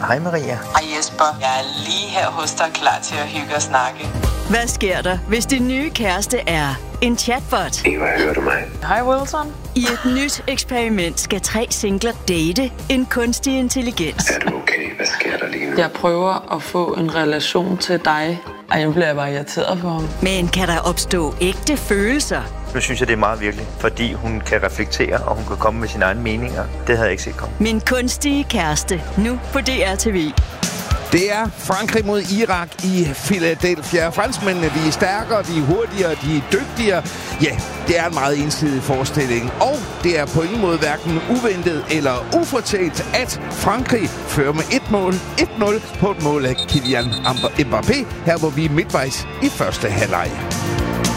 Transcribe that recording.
Hej Maria. Hej Jesper. Jeg er lige her hos dig, klar til at hygge og snakke. Hvad sker der, hvis din nye kæreste er en chatbot? Eva, hører du mig? Hej Wilson. I et nyt eksperiment skal 3 singler date en kunstig intelligens. Er du okay? Hvad sker der lige nu? Jeg prøver at få en relation til dig. Ej, nu bliver jeg bare irriteret på ham. Men kan der opstå ægte følelser? Nu synes jeg, det er meget virkeligt, fordi hun kan reflektere, og hun kan komme med sine egne meninger. Det havde jeg ikke set komme. Min kunstige kæreste, nu på DR TV. Det er Frankrig mod Irak i Philadelphia. Franskmændene, de er stærkere, de er hurtigere, de er dygtigere. Ja, det er en meget ensidig forestilling. Og det er på ingen måde hverken uventet eller ufortalt, at Frankrig fører med 1-0 på et mål af Kylian Mbappé, her hvor vi er midtvejs i første halvleg.